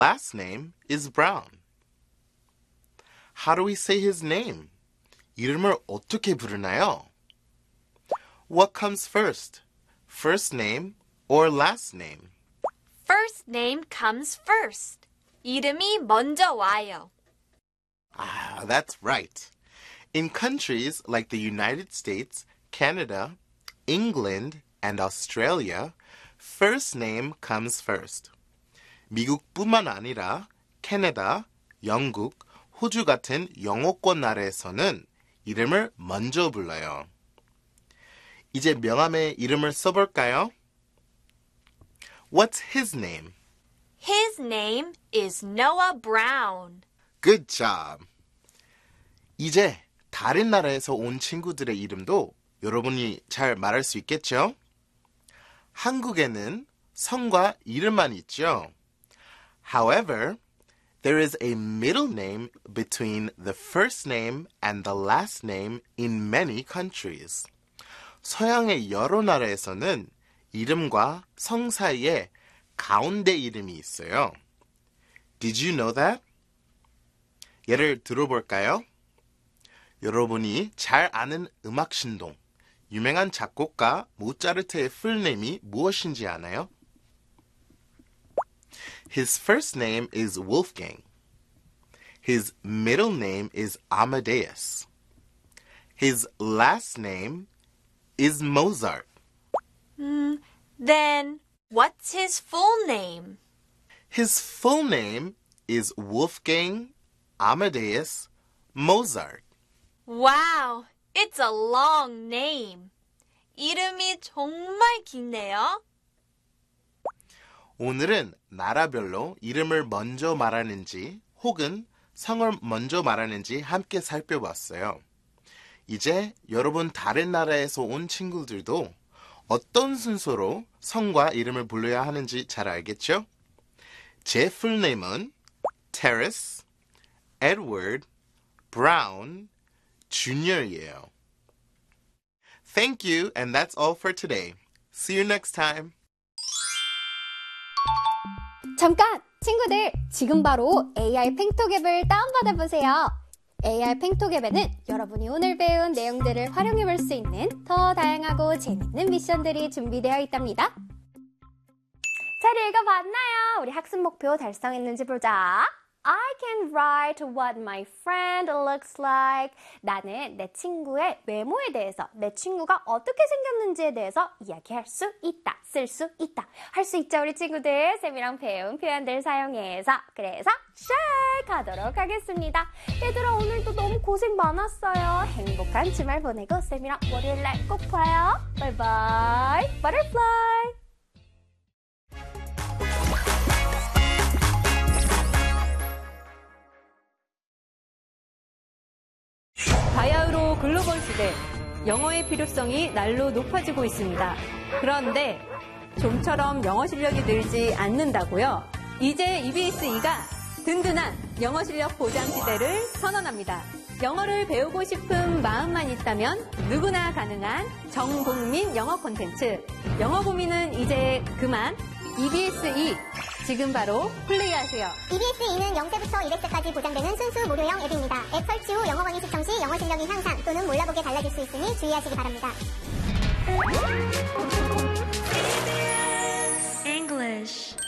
last name is Brown. How do we say his name? 이름을 어떻게 부르나요? What comes first? First name or last name? First name comes first. 이름이 먼저 와요. Ah, that's right. In countries like the United States, Canada, England, and Australia, first name comes first. 미국뿐만 아니라 캐나다, 영국, 호주 같은 영어권 나라에서는 이름을 먼저 불러요. 이제 명함에 이름을 써볼까요? What's his name? His name is Noah Brown. Good job. 이제 다른 나라에서 온 친구들의 이름도 여러분이 잘 말할 수 있겠죠? 한국에는 성과 이름만 있죠. However, there is a middle name between the first name and the last name in many countries. 서양의 여러 나라에서는 이름과 성 사이에 가운데 이름이 있어요. Did you know that? 예를 들어볼까요? 여러분이 잘 아는 음악 신동, 유명한 작곡가 모차르트의 풀네임이 무엇인지 아나요? His first name is Wolfgang. His middle name is Amadeus. His last name is Mozart. Then, what's his full name? His full name is Wolfgang Amadeus Mozart. Wow, it's a long name. 이름이 정말 길네요. 오늘은 나라별로 이름을 먼저 말하는지 혹은 성을 먼저 말하는지 함께 살펴봤어요. 이제 여러분 다른 나라에서 온 친구들도 어떤 순서로 성과 이름을 불러야 하는지 잘 알겠죠? 제 풀네임은 Terrace Edward Brown Jr.예요. Thank you, and that's all for today. See you next time. 잠깐! 친구들, 지금 바로 AI 팽톡 앱을 다운받아 보세요. AI 팽톡 앱에는 여러분이 오늘 배운 내용들을 활용해 볼 수 있는 더 다양하고 재밌는 미션들이 준비되어 있답니다. 잘 읽어봤나요? 우리 학습 목표 달성했는지 보자. I can write what my friend looks like. 나는 내 친구의 외모에 대해서, 내 친구가 어떻게 생겼는지에 대해서 이야기할 수 있다, 쓸 수 있다. 할 수 있죠, 우리 친구들? 쌤이랑 배운 표현들 사용해서. 그래서 쉐이 가도록 하겠습니다. 얘들아, 오늘도 너무 고생 많았어요. 행복한 주말 보내고 쌤이랑 월요일날 꼭 봐요. 바이바이, 버터플라이. 바야흐로 글로벌 시대, 영어의 필요성이 날로 높아지고 있습니다. 그런데 좀처럼 영어 실력이 늘지 않는다고요? 이제 EBS-E가 든든한 영어 실력 보장 시대를 선언합니다. 영어를 배우고 싶은 마음만 있다면 누구나 가능한 전국민 영어 콘텐츠. 영어 고민은 이제 그만. EBS-E 지금 바로 플레이하세요. EBS-E는 0세부터 200세까지 보장되는 순수 무료형 앱입니다. 앱 설치 후 영어 강의 시청 시 영어 실력이 향상 또는 몰라보게 달라질 수 있으니 주의하시기 바랍니다. English